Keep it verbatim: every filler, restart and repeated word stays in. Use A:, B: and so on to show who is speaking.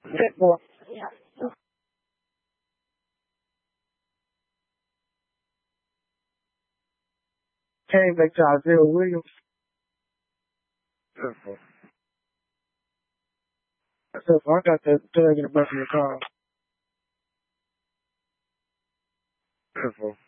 A: Pitbull. Came back to Isaiah Williams. Pitbull. Pitbull. I got that tag in the back of your car. Pitbull.